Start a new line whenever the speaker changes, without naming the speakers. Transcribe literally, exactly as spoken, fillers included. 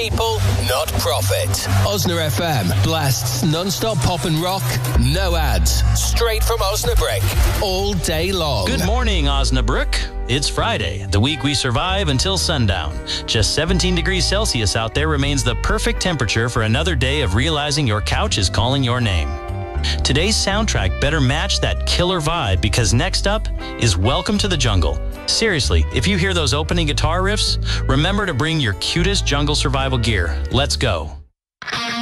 people, not profit. Osna F M blasts non-stop pop and rock, no ads, straight from Osnabrück, all day long.
Good morning, Osnabrück. It's Friday, the week we survive until sundown. Just seventeen degrees Celsius out there remains the perfect temperature for another day of realizing your couch is calling your name. Today's soundtrack better match that killer vibe, because next up is Welcome to the Jungle. Seriously, if you hear those opening guitar riffs, remember to bring your cutest jungle survival gear. Let's go.